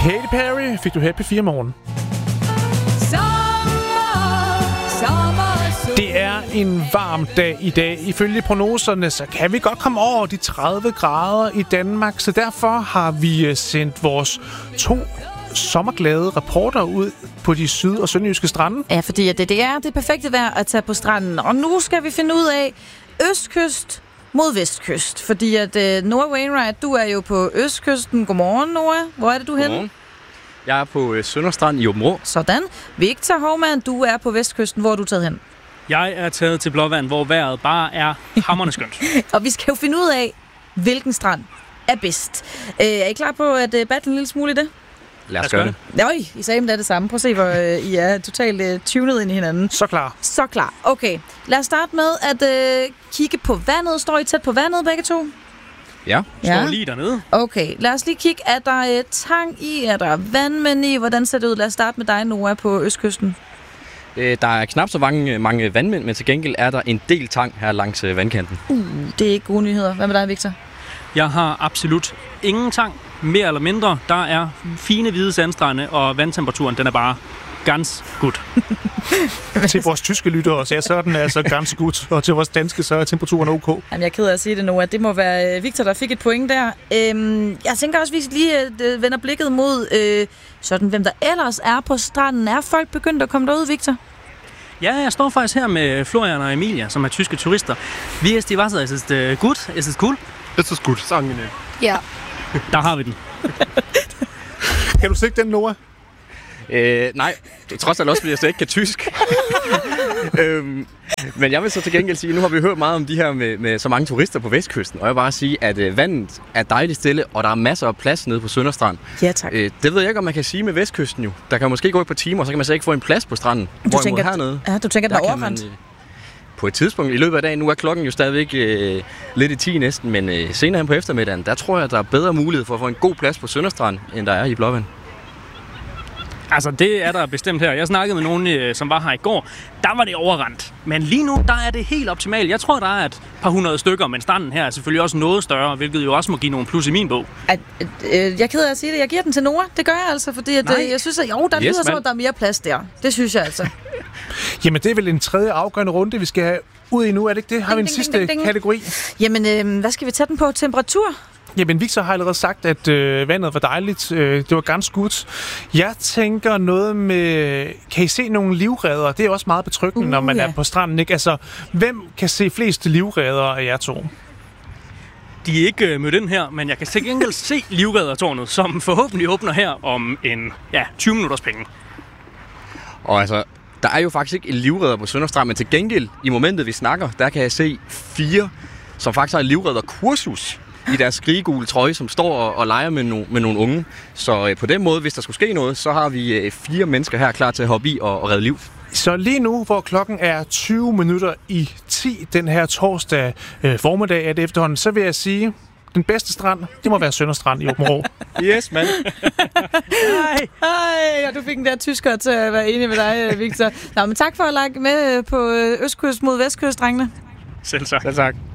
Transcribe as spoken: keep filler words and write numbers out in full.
Katy Perry fik du her på fire morgen. Det er en varm dag i dag. Ifølge prognoserne, så kan vi godt komme over de tredive grader i Danmark. Så derfor har vi sendt vores to sommerglade reporter ud på de syd- og sønderjyske strande. Ja, fordi det, det er det perfekte vejr at tage på stranden. Og nu skal vi finde ud af østkyst mod vestkyst. Fordi at uh, Noah Wainwright, du er jo på østkysten. Godmorgen, Noah. Hvor er det, du er henne? Jeg er på øh, Sønderstrand i Aabenraa. Sådan. Victor Hovmand, du er på vestkysten. Hvor er du taget hen? Jeg er taget til Blåvand, hvor vejret bare er hamrende skønt. Og vi skal jo finde ud af, hvilken strand er bedst. Øh, er I klar på at uh, battle en lille smule i det? Lad os gøre det. Nøj, I sagde, det er det samme. Prøv at se, hvor øh, I er totalt øh, tunet ind i hinanden. Så klar. Så klar. Okay. Lad os starte med at øh, kigge på vandet. Står I tæt på vandet, begge to? Ja. Ja. Står lige dernede. Okay. Lad os lige kigge. Er der øh, tang i? Er der vandmænd i? Hvordan ser det ud? Lad os starte med dig, Noah, på østkysten. Øh, der er knap så mange, mange vandmænd, men til gengæld er der en del tang her langs øh, vandkanten. Uh, det er ikke gode nyheder. Hvad med dig, Victor? Jeg har absolut ingen tang. Mere eller mindre. Der er fine hvide sandstrande, og vandtemperaturen, den er bare ganz gut. Til vores tyske lyttere, så er den altså ganz gut, og til vores danske, så er temperaturen ok. Jamen, jeg er ked af at sige det nu, at det må være Victor, der fik et point der. Øhm, jeg tænker også, at vi lige øh, vender blikket mod, øh, sådan, hvem der ellers er på stranden. Er folk begyndt at komme derud, Victor? Ja, jeg står faktisk her med Florian og Emilia, som er tyske turister. Wie ist die Wasser? Ist es äh, gut? Ist es cool? Es ist gut, sagen wir. Ja. Der har vi den. Kan du sigte den, Noah? Øh, nej, trods alt også, fordi jeg så ikke kan tysk. øhm, men jeg vil så til gengæld sige, nu har vi hørt meget om de her med, med så mange turister på vestkysten, og jeg vil bare sige, at øh, vandet er dejligt stille, og der er masser af plads nede på Sønderstrand. Ja, tak. Øh, det ved jeg ikke, om man kan sige med vestkysten jo. Der kan måske gå et par timer, og så kan man så ikke få en plads på stranden. Du tænker, hernede, ja, du tænker, der, der er overrendt? Øh, på et tidspunkt i løbet af dagen, nu er klokken jo stadigvæk øh, lidt i ti næsten, men øh, senere hen på eftermiddagen, der tror jeg, der er bedre mulighed for at få en god plads på Sønderstrand, end der er i Blåvand. Altså, det er der bestemt her. Jeg snakkede med nogen, som var her i går. Der var det overrendt. Men lige nu, der er det helt optimalt. Jeg tror, der er et par hundrede stykker, men stranden her er selvfølgelig også noget større, hvilket jo også må give nogle plus i min bog. At, at, øh, jeg er ked af at sige det. Jeg giver den til Noah. Det gør jeg altså, fordi at, øh, jeg synes, at jo, der lyder yes, så, at der er mere plads der. Det synes jeg altså. Jamen, det er vel en tredje afgørende runde, vi skal have ud i nu. Er det ikke det? Har vi en ding, sidste ding, ding. kategori? Jamen, øh, hvad skal vi tage den på? Temperatur? Jamen, Victor har allerede sagt, at øh, vandet var dejligt. Øh, det var ganz gut. Jeg tænker noget med... Kan I se nogle livredder? Det er også meget betryggende, uh, når man ja. er på stranden, ikke? Altså, hvem kan se flest livredder af jer to? De er ikke øh, mødt ind her, men jeg kan til gengæld se livreddertårnet, som forhåbentlig åbner her om en ja, tyve minutters penge. Og altså, der er jo faktisk ikke en livredder på Sønderstrand, men til gengæld, i momentet vi snakker, der kan jeg se fire, som faktisk har en livredderkursus i deres skrigegule trøje, som står og, og leger med, no, med nogle unge. Så øh, på den måde, hvis der skulle ske noget, så har vi øh, fire mennesker her klar til at hoppe i og, og redde liv. Så lige nu, hvor klokken er tyve minutter i ti den her torsdag øh, formiddag af det efterhånden, så vil jeg sige, den bedste strand, det må være Sønderstrand i Aabenraa. Yes, mand. Hej. Hej, og du fik den der tysker til at være enig med dig, Victor. Nå, men tak for at lage med på østkyst mod vestkyst, drengene. Selv tak. Selv tak.